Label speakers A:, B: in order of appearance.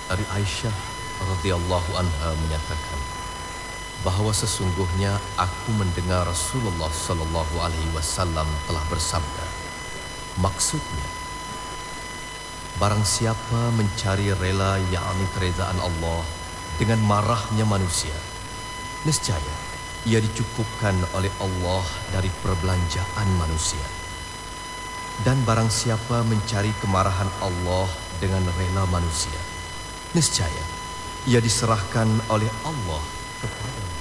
A: Dari Aisyah radhiyallahu anha menyatakan bahwa sesungguhnya aku mendengar Rasulullah sallallahu alaihi wasallam telah bersabda, maksudnya, barang siapa mencari rela yakni keredaan Allah dengan marahnya manusia, niscaya ia dicukupkan oleh Allah dari perbelanjaan manusia. Dan barang siapa mencari kemarahan Allah dengan rela manusia, niscaya ia diserahkan oleh Allah kepada